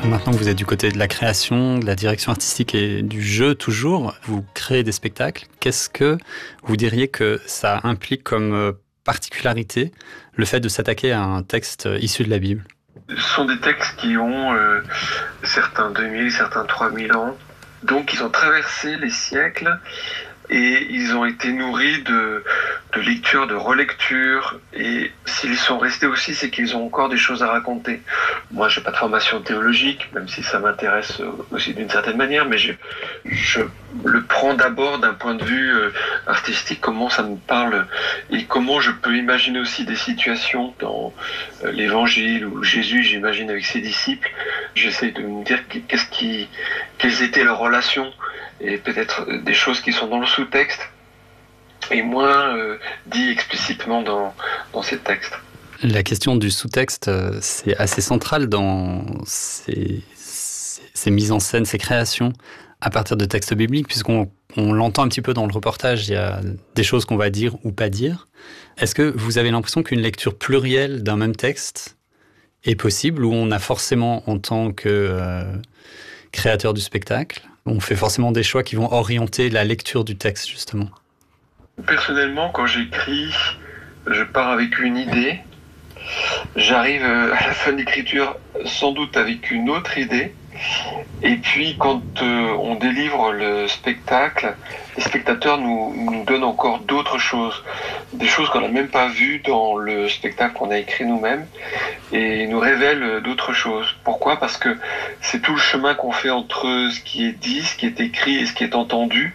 Maintenant que vous êtes du côté de la création, de la direction artistique et du jeu toujours, vous créez des spectacles. Qu'est-ce que vous diriez que ça implique comme particularité, le fait de s'attaquer à un texte issu de la Bible? Ce sont des textes qui ont certains 2000, certains 3000 ans. Donc ils ont traversé les siècles et ils ont été nourris de lecture, de relecture. Et s'ils sont restés aussi, c'est qu'ils ont encore des choses à raconter. Moi, j'ai pas de formation théologique, même si ça m'intéresse aussi d'une certaine manière, mais je le prends d'abord d'un point de vue artistique, comment ça me parle et comment je peux imaginer aussi des situations dans l'évangile où Jésus, j'imagine, avec ses disciples. J'essaie de me dire quelles étaient leurs relations et peut-être des choses qui sont dans le sous-texte et moins dit explicitement dans ces textes. La question du sous-texte, c'est assez central dans ces mises en scène, ces créations à partir de textes bibliques, puisqu'on l'entend un petit peu dans le reportage, il y a des choses qu'on va dire ou pas dire. Est-ce que vous avez l'impression qu'une lecture plurielle d'un même texte est possible, ou on a forcément, en tant que créateur du spectacle, on fait forcément des choix qui vont orienter la lecture du texte, justement? Personnellement, quand j'écris, je pars avec une idée. J'arrive à la fin de l'écriture sans doute avec une autre idée. Et puis quand on délivre le spectacle, les spectateurs nous donnent encore d'autres choses. Des choses qu'on n'a même pas vues dans le spectacle qu'on a écrit nous-mêmes. Et nous révèlent d'autres choses. Pourquoi ? Parce que c'est tout le chemin qu'on fait entre ce qui est dit, ce qui est écrit et ce qui est entendu.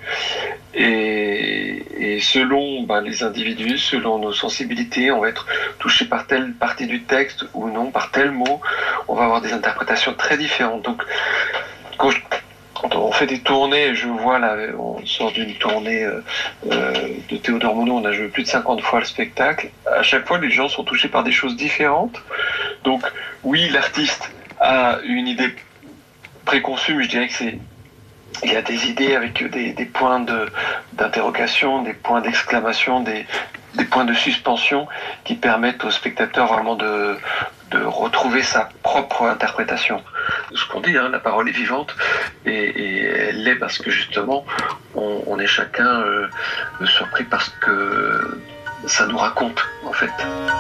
Et selon les individus, selon nos sensibilités, on va être touché par telle partie du texte ou non, par tel mot. On va avoir des interprétations très différentes. Donc, quand on fait des tournées, je vois là, on sort d'une tournée de Théodore Monod, on a joué plus de 50 fois le spectacle. À chaque fois, les gens sont touchés par des choses différentes. Donc, oui, l'artiste a une idée préconçue, mais je dirais que il y a des idées avec des points d'interrogation, des points d'exclamation, des points de suspension qui permettent au spectateur vraiment de retrouver sa propre interprétation. Ce qu'on dit, la parole est vivante et elle l'est parce que justement on est chacun surpris parce que ça nous raconte en fait.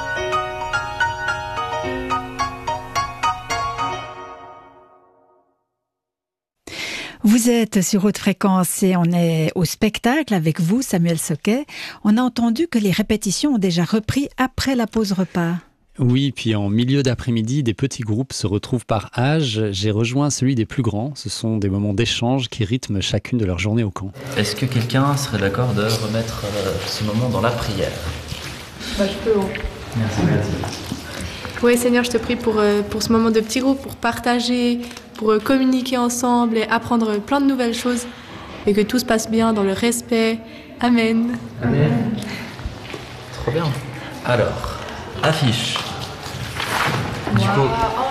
Vous êtes sur Haute Fréquence et on est au spectacle avec vous, Samuel Soquet. On a entendu que les répétitions ont déjà repris après la pause repas. Oui, puis en milieu d'après-midi, des petits groupes se retrouvent par âge. J'ai rejoint celui des plus grands. Ce sont des moments d'échange qui rythment chacune de leurs journées au camp. Est-ce que quelqu'un serait d'accord de remettre ce moment dans la prière ? Je peux. Merci. Oui, Seigneur, je te prie pour ce moment de petit groupe, pour partager, pour communiquer ensemble et apprendre plein de nouvelles choses et que tout se passe bien dans le respect. Amen. Amen. Trop bien. Alors, affiche. Du coup,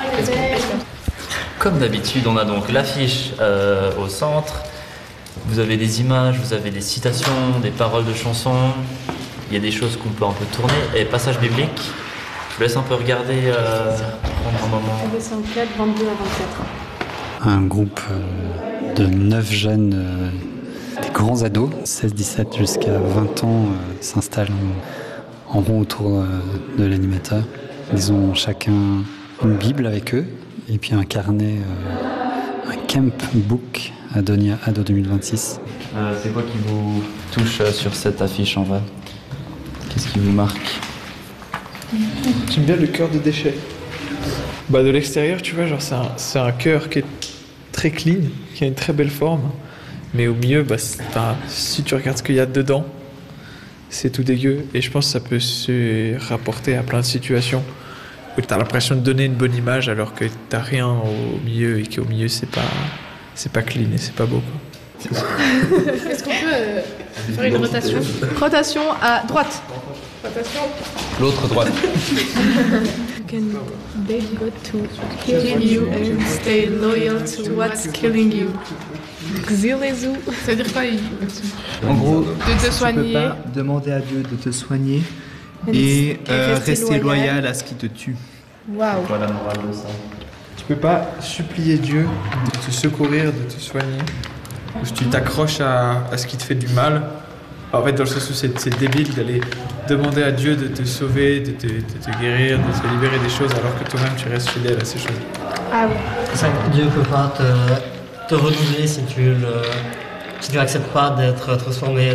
comme d'habitude, on a donc l'affiche au centre. Vous avez des images, vous avez des citations, des paroles de chansons. Il y a des choses qu'on peut un peu tourner. Et passage biblique. Je vous laisse un peu regarder, prendre un moment. 4, 22 à 24. Un groupe de 9 jeunes, des grands ados, 16-17 jusqu'à 20 ans, s'installent en rond autour de l'animateur. Ils ont chacun une Bible avec eux et puis un carnet, un camp book Adonia Ado 2026. C'est quoi qui vous touche sur cette affiche en vrai ? Qu'est-ce qui vous marque ? J'aime bien le cœur de déchets. De l'extérieur, tu vois, genre c'est un cœur qui est très clean, qui a une très belle forme, mais au milieu, si tu regardes ce qu'il y a dedans, c'est tout dégueu. Et je pense que ça peut se rapporter à plein de situations où tu as l'impression de donner une bonne image alors que tu n'as rien au milieu et qu'au milieu, c'est pas clean et c'est pas beau, quoi. Est-ce qu'on peut faire une rotation ? Rotation à droite. Rotation. L'autre droite. You can beg God to kill you and stay loyal to what's killing you. Xylezu. Ça veut dire quoi ? En gros, de te soigner. Tu peux pas demander à Dieu de te soigner et rester loyal à ce qui te tue. Waouh. C'est quoi la morale de ça ? Tu peux pas supplier Dieu de te secourir, de te soigner. Ou si tu t'accroches à ce qui te fait du mal. En fait, dans le sens où c'est débile d'aller demander à Dieu de te sauver, de te guérir, de te libérer des choses alors que toi-même tu restes fidèle à ces choses. Ah oui. C'est ça que Dieu ne peut pas te renouveler si tu n'acceptes pas d'être transformé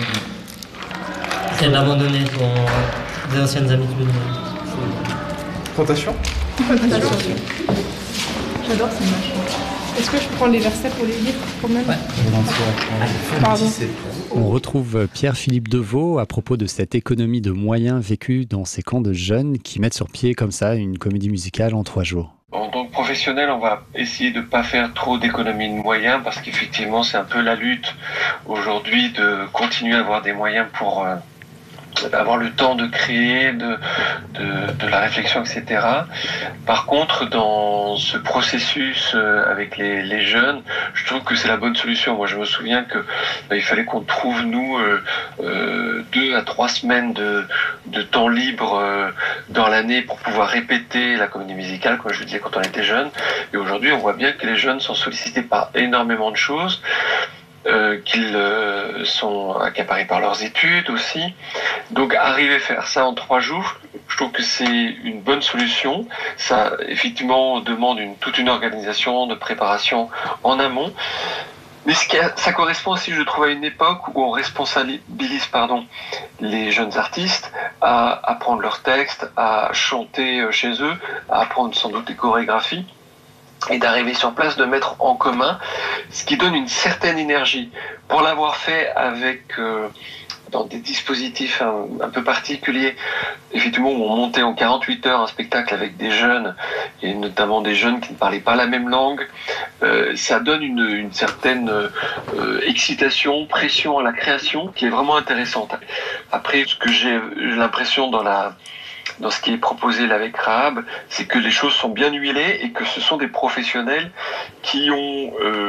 et d'abandonner tes anciennes habitudes. Tentation ? J'adore ces machins. Est-ce que je prends les versets pour les lire quand même? Ouais. Pardon. On retrouve Pierre-Philippe Deveau à propos de cette économie de moyens vécue dans ces camps de jeunes qui mettent sur pied comme ça une comédie musicale en 3 jours. En tant que professionnel, on va essayer de ne pas faire trop d'économies de moyens parce qu'effectivement, c'est un peu la lutte aujourd'hui de continuer à avoir des moyens pour avoir le temps de créer, de la réflexion, etc. Par contre, dans ce processus avec les jeunes, je trouve que c'est la bonne solution. Moi, je me souviens que il fallait qu'on trouve, nous, 2 à 3 semaines de temps libre dans l'année pour pouvoir répéter la comédie musicale, comme je le disais quand on était jeune. Et aujourd'hui, on voit bien que les jeunes sont sollicités par énormément de choses. Qu'ils sont accaparés par leurs études aussi. Donc arriver à faire ça en 3 jours, je trouve que c'est une bonne solution. Ça effectivement demande toute une organisation de préparation en amont. Mais ça correspond aussi, je trouve, à une époque où on responsabilise les jeunes artistes à apprendre leurs textes, à chanter chez eux, à apprendre sans doute des chorégraphies, et d'arriver sur place, de mettre en commun, ce qui donne une certaine énergie. Pour l'avoir fait avec dans des dispositifs un peu particuliers, effectivement, où on montait en 48 heures un spectacle avec des jeunes, et notamment des jeunes qui ne parlaient pas la même langue, ça donne une certaine excitation, pression à la création, qui est vraiment intéressante. Après, ce que j'ai l'impression dans ce qui est proposé là avec Rahab, c'est que les choses sont bien huilées et que ce sont des professionnels qui ont,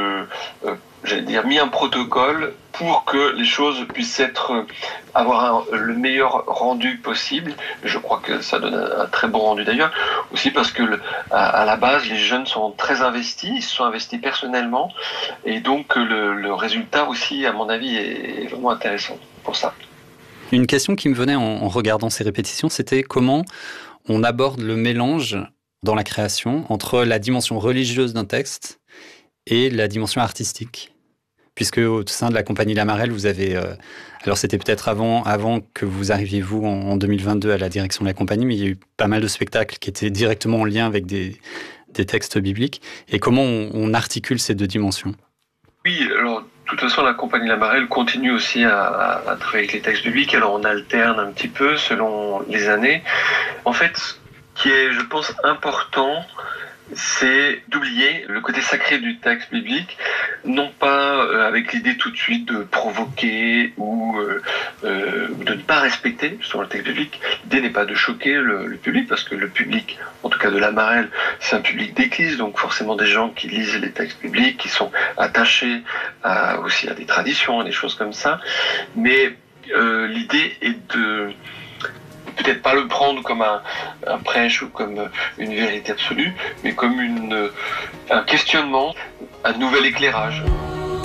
mis un protocole pour que les choses puissent avoir le meilleur rendu possible. Je crois que ça donne un très bon rendu d'ailleurs, aussi parce que à la base, les jeunes sont très investis, ils se sont investis personnellement, et donc le résultat aussi, à mon avis, est vraiment intéressant pour ça. Une question qui me venait en regardant ces répétitions, c'était comment on aborde le mélange dans la création entre la dimension religieuse d'un texte et la dimension artistique. Puisque au sein de la compagnie La Marelle, vous avez... alors c'était peut-être avant que vous arriviez, vous, en 2022 à la direction de la compagnie, mais il y a eu pas mal de spectacles qui étaient directement en lien avec des textes bibliques. Et comment on articule ces 2 dimensions ? Oui, alors... De toute façon, la compagnie La Marelle continue aussi à travailler avec les textes bibliques. Alors, on alterne un petit peu selon les années. En fait, ce qui est, je pense, important, c'est d'oublier le côté sacré du texte biblique, non pas avec l'idée tout de suite de provoquer ou de ne pas respecter sur le texte biblique. L'idée n'est pas de choquer le public, parce que le public, en tout cas de La Marelle, c'est un public d'église, donc forcément des gens qui lisent les textes bibliques, qui sont attachés aussi à des traditions, à des choses comme ça. Mais l'idée est de peut-être pas le prendre comme un prêche ou comme une vérité absolue, mais comme un questionnement, un nouvel éclairage.